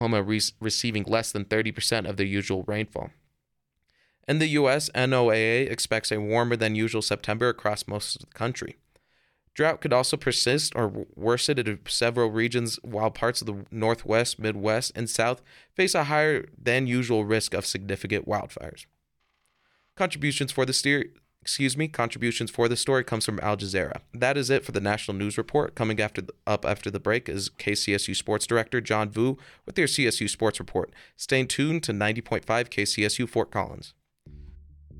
receiving less than 30% of their usual rainfall. In the U.S., NOAA expects a warmer than usual September across most of the country. Drought could also persist or worsen in several regions, while parts of the Northwest, Midwest, and South face a higher than usual risk of significant wildfires. Contributions for the story comes from Al Jazeera. That is it for the National News Report. Coming up after the break is KCSU Sports Director John Vu with your CSU Sports Report. Stay tuned to 90.5 KCSU Fort Collins.